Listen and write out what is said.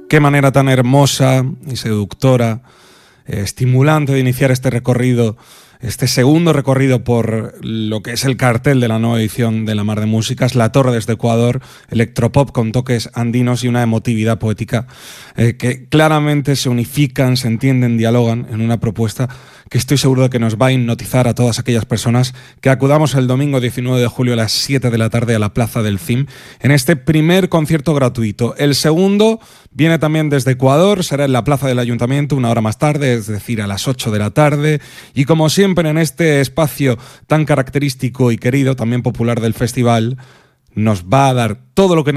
Qué manera tan hermosa y seductora, estimulante de iniciar este recorrido, este segundo recorrido por lo que es el cartel de la nueva edición de La Mar de Músicas, La Torre desde Ecuador, electropop con toques andinos y una emotividad poética que claramente se unifican, se entienden, dialogan en una propuesta que estoy seguro de que nos va a hipnotizar a todas aquellas personas que acudamos el domingo 19 de julio a las 7 de la tarde a la Plaza del CIM en este primer concierto gratuito. El segundo viene también desde Ecuador, será en la Plaza del Ayuntamiento una hora más tarde, es decir, a las 8 de la tarde. Y como siempre en este espacio tan característico y querido, también popular del festival, nos va a dar todo lo que